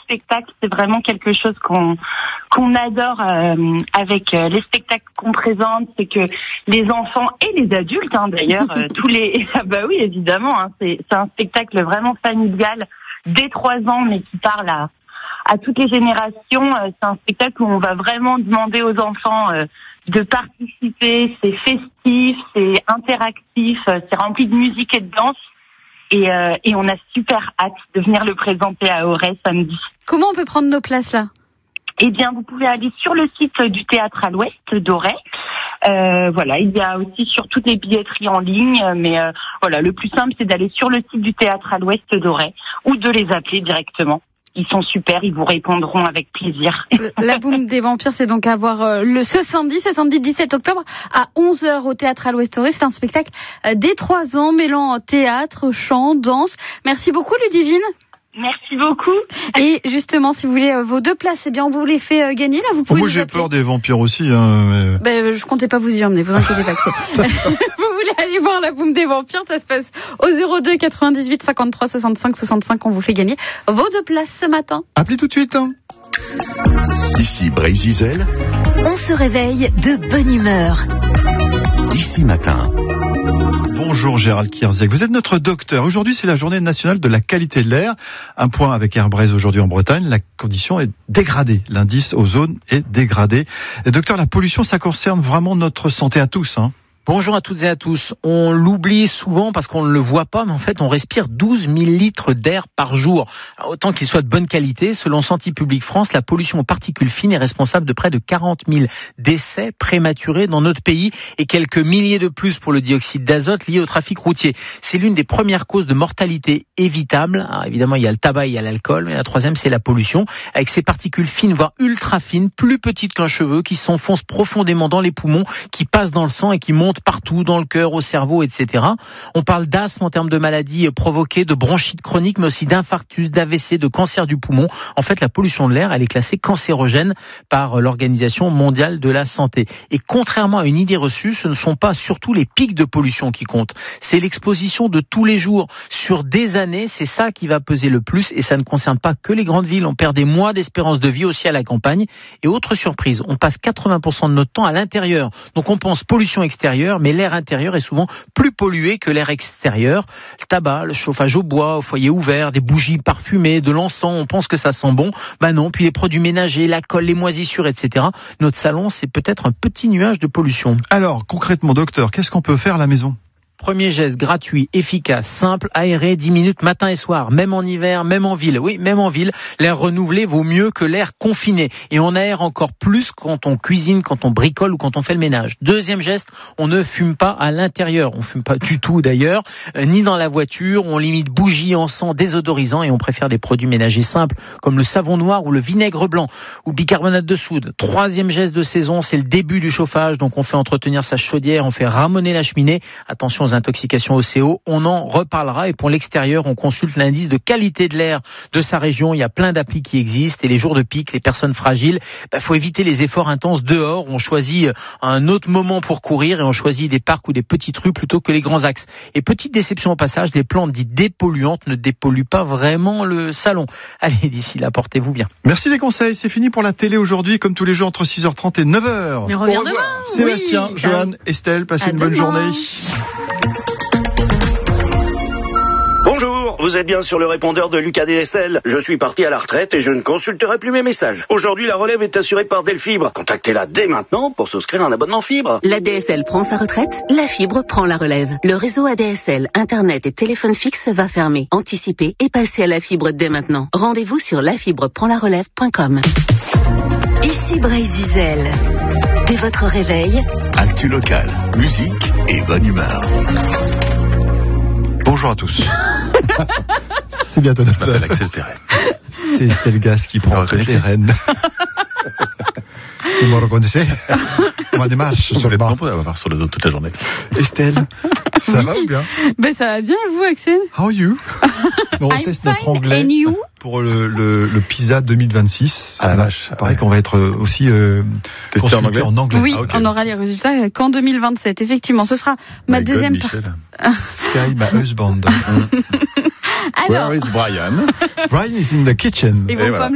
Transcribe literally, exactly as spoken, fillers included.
spectacle, c'est vraiment quelque chose qu'on qu'on adore euh, avec euh, les spectacles qu'on présente, c'est que les enfants et les adultes, hein, d'ailleurs, euh, tous les, ah bah oui, évidemment, hein, c'est c'est un spectacle vraiment familial dès trois ans, mais qui parle à à toutes les générations. Euh, c'est un spectacle où on va vraiment demander aux enfants euh, de participer. C'est festif, c'est interactif, euh, c'est rempli de musique et de danse. Et, euh, et on a super hâte de venir le présenter à Auray samedi. Comment on peut prendre nos places là ? Eh bien, vous pouvez aller sur le site du Théâtre à l'Ouest d'Auray. Euh, voilà, il y a aussi sur toutes les billetteries en ligne, mais euh, voilà, le plus simple, c'est d'aller sur le site du Théâtre à l'Ouest d'Auray ou de les appeler directement. Ils sont super, ils vous répondront avec plaisir. La Boum des Vampires, c'est donc à voir euh, le, ce samedi, ce samedi dix-sept octobre à onze heures au Théâtre à l'Ouest d'Auray. C'est un spectacle euh, dès trois ans, mêlant théâtre, chant, danse. Merci beaucoup Ludivine. Merci beaucoup. Et justement, si vous voulez euh, vos deux places, eh bien on vous les fait euh, gagner. Là, vous pouvez. Moi, j'ai appeler. peur des vampires aussi. Hein, mais... Ben, je comptais pas vous y emmener, vous inquiétez pas. Vous voulez aller voir la Boum des Vampires, ça se passe au zéro deux quatre-vingt-dix-huit cinquante-trois soixante-cinq soixante-cinq. On vous fait gagner vos deux places ce matin. Appelez tout de suite. Hein. Ici Brésil. On se réveille de bonne humeur. Ici Matin. Bonjour Gérald Kierzek, vous êtes notre docteur. Aujourd'hui, c'est la journée nationale de la qualité de l'air. Un point avec Airbraz aujourd'hui en Bretagne. La condition est dégradée. L'indice ozone est dégradé. Et docteur, la pollution, ça concerne vraiment notre santé à tous, hein. Bonjour à toutes et à tous. On l'oublie souvent parce qu'on ne le voit pas, mais en fait, on respire douze mille litres d'air par jour. Alors, autant qu'il soit de bonne qualité, selon Santé publique France, la pollution aux particules fines est responsable de près de quarante mille décès prématurés dans notre pays et quelques milliers de plus pour le dioxyde d'azote lié au trafic routier. C'est l'une des premières causes de mortalité évitable. Alors, évidemment, il y a le tabac, il y a l'alcool, mais la troisième, c'est la pollution, avec ces particules fines, voire ultra fines, plus petites qu'un cheveu, qui s'enfoncent profondément dans les poumons, qui passent dans le sang et qui montent partout, dans le cœur, au cerveau, et cetera. On parle d'asthme en termes de maladies provoquées, de bronchite chronique, mais aussi d'infarctus, d'A V C, de cancer du poumon. En fait, la pollution de l'air, elle est classée cancérogène par l'Organisation mondiale de la santé. Et contrairement à une idée reçue, ce ne sont pas surtout les pics de pollution qui comptent. C'est l'exposition de tous les jours sur des années. C'est ça qui va peser le plus et ça ne concerne pas que les grandes villes. On perd des mois d'espérance de vie aussi à la campagne. Et autre surprise, on passe quatre-vingts pour cent de notre temps à l'intérieur. Donc on pense pollution extérieure, mais l'air intérieur est souvent plus pollué que l'air extérieur. Le tabac, le chauffage au bois, au foyer ouvert, des bougies parfumées, de l'encens, on pense que ça sent bon. Ben non, puis les produits ménagers, la colle, les moisissures, et cetera. Notre salon, c'est peut-être un petit nuage de pollution. Alors, concrètement, docteur, qu'est-ce qu'on peut faire à la maison ? Premier geste gratuit, efficace, simple, aéré, dix minutes matin et soir, même en hiver, même en ville. Oui, même en ville, l'air renouvelé vaut mieux que l'air confiné. Et on aère encore plus quand on cuisine, quand on bricole ou quand on fait le ménage. Deuxième geste, on ne fume pas à l'intérieur. On fume pas du tout d'ailleurs, euh, ni dans la voiture. On limite bougies, encens, désodorisants et on préfère des produits ménagers simples comme le savon noir ou le vinaigre blanc ou bicarbonate de soude. Troisième geste de saison, c'est le début du chauffage. Donc on fait entretenir sa chaudière, on fait ramoner la cheminée. Attention aux intoxications au C O, on en reparlera. Et pour l'extérieur, on consulte l'indice de qualité de l'air de sa région. Il y a plein d'applis qui existent et les jours de pic, les personnes fragiles, bah, faut éviter les efforts intenses dehors. On choisit un autre moment pour courir et on choisit des parcs ou des petites rues plutôt que les grands axes. Et petite déception au passage, les plantes dites dépolluantes ne dépolluent pas vraiment le salon. Allez, d'ici là, portez-vous bien. Merci des conseils. C'est fini pour la télé aujourd'hui, comme tous les jours entre six heures trente et neuf heures. Mais Au reviens revoir. demain. Sébastien, Oui, Joanne, Estelle, passez à une bonne demain. journée. Bonjour, vous êtes bien sur le répondeur de Lucas D S L. Je suis parti à la retraite et je ne consulterai plus mes messages. Aujourd'hui, la relève est assurée par Delfibre. Contactez-la dès maintenant pour souscrire un abonnement fibre. La D S L prend sa retraite, la fibre prend la relève. Le réseau A D S L, Internet et téléphone fixe va fermer. Anticipez et passez à la fibre dès maintenant. Rendez-vous sur la fibre prend la relève point com. Ici Brésil. Dès votre réveil, Actu locale, musique et bonne humeur. Bonjour à tous. C'est bientôt neuf heures. Axel Perret. C'est Estelle Gas qui prend toutes les rênes. Vous me reconnaissez? On démarche sur le bar. On va voir sur le dos toute la journée. Estelle, ça Oui. va ou bien? Ben ça va bien et vous Axel? How are you? On I'm teste notre fine, anglais and you? pour le, le, le PISA deux mille vingt-six. Ah la vache. Il paraît qu'on va être aussi euh, Testé en consulté anglais en anglais. Oui, Ah, okay. on aura les résultats qu'en deux mille vingt-sept. Effectivement, ce sera ma My God, deuxième Michel. partie. Sky, my husband. Alors, Where is Brian? Brian is in the kitchen. ils vont Et pas voilà. me